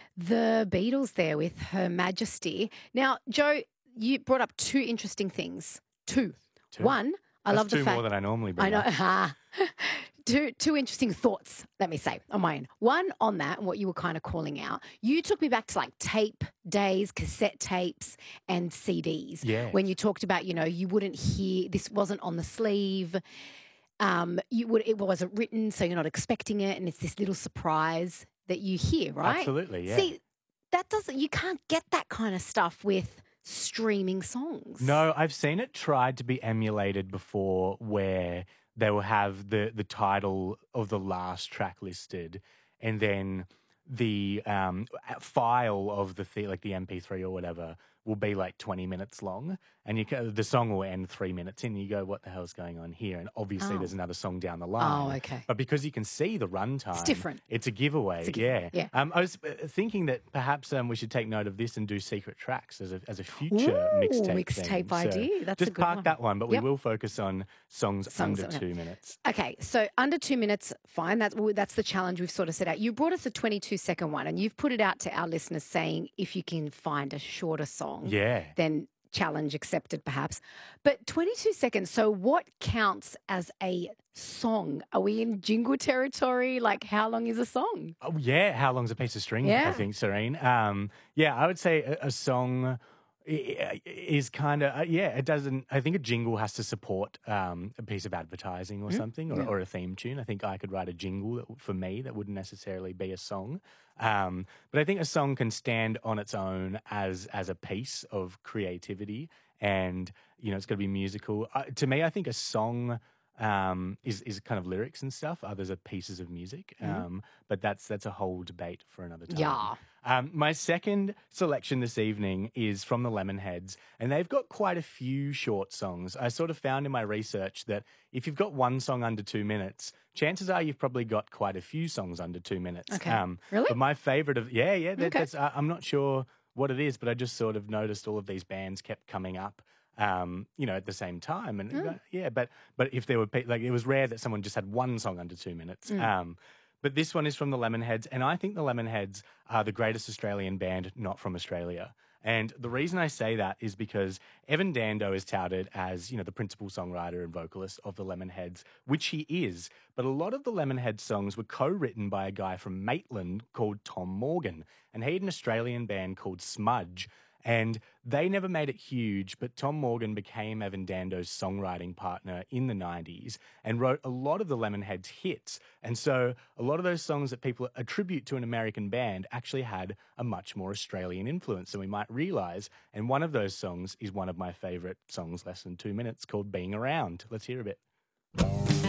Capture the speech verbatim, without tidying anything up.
The Beatles there with Her Majesty. Now, Joe, you brought up two interesting things. Two. Two. One, I That's love the two fact. more than I normally bring I know. up. Ha. two two interesting thoughts, let me say, on my end. One, on that, and what you were kind of calling out. You took me back to like tape days, cassette tapes, and C Ds. Yes. When you talked about, you know, you wouldn't hear, this wasn't on the sleeve. Um, you would it wasn't written, so you're not expecting it, and it's this little surprise that you hear, right? Absolutely, yeah. See, that doesn't, you can't get that kind of stuff with streaming songs. No, I've seen it tried to be emulated before where they will have the, the title of the last track listed and then the um, file of the, th- like the M P three or whatever will be like twenty minutes long and you can, the song will end three minutes in and you go, what the hell's going on here? And obviously Oh. there's another song down the line. Oh, okay. But because you can see the runtime. It's different. It's a giveaway, It's a giveaway, yeah. yeah. Um, I was uh, thinking that perhaps um, we should take note of this and do secret tracks as a, as a future Ooh, mixtape mixtape thing. So idea. That's a just good park one. that one, but we Yep. will focus on songs, Songs under that- two minutes. Okay, so under two minutes, fine. That's that's the challenge we've sort of set out. You brought us a twenty-two second one, and you've put it out to our listeners saying if you can find a shorter song, Yeah. then challenge accepted, perhaps. But twenty-two seconds. So what counts as a song? Are we in jingle territory? Like, how long is a song? Oh, yeah. How long's a piece of string, Yeah. I think, Serene? Um, yeah, I would say a, a song i- is kind of, uh, yeah, it doesn't, I think a jingle has to support um, a piece of advertising or something or, Yeah. or a theme tune. I think I could write a jingle that, for me that wouldn't necessarily be a song. Um, but I think a song can stand on its own as as a piece of creativity and, you know, it's got to be musical. Uh, to me, I think a song um, is is kind of lyrics and stuff. Others are pieces of music. Um, but that's that's a whole debate for another time. Yeah. Um, my second selection this evening is from the Lemonheads, and they've got quite a few short songs. I sort of found in my research that if you've got one song under two minutes, chances are you've probably got quite a few songs under two minutes. Okay. Um, Really? But my favorite of yeah, yeah, that, Okay. that's I, I'm not sure what it is, but I just sort of noticed all of these bands kept coming up. Um, you know, at the same time, and uh, yeah, but but if there were pe- like it was rare that someone just had one song under two minutes. Um, but this one is from the Lemonheads, and I think the Lemonheads are the greatest Australian band not from Australia. And the reason I say that is because Evan Dando is touted as, you know, the principal songwriter and vocalist of the Lemonheads, which he is. But a lot of the Lemonheads songs were co-written by a guy from Maitland called Tom Morgan, and he had an Australian band called Smudge. And they never made it huge, but Tom Morgan became Evan Dando's songwriting partner in the nineties and wrote a lot of the Lemonheads hits. And so a lot of those songs that people attribute to an American band actually had a much more Australian influence than we might realize. And one of those songs is one of my favorite songs, less than two minutes, called Being Around. Let's hear a bit.